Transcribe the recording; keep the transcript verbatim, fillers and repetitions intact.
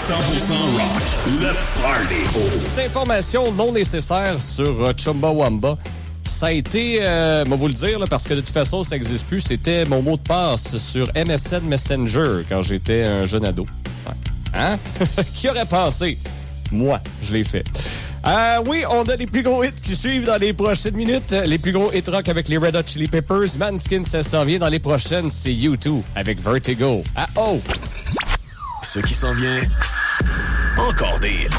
cent pour cent rock, le party. Petite information non nécessaire sur uh, Chumbawamba. Ça a été, euh, moi vous le dire, là, parce que de toute façon, ça n'existe plus, c'était mon mot de passe sur M S N Messenger quand j'étais un jeune ado. Ouais. Hein? Qui aurait pensé? Moi, je l'ai fait. Euh, oui, on a les plus gros hits qui suivent dans les prochaines minutes. Les plus gros hits rock avec les Red Hot Chili Peppers. Manskin, ça s'en vient. Dans les prochaines, c'est U deux avec Vertigo. Ah oh! Ce qui s'en vient, encore des hits.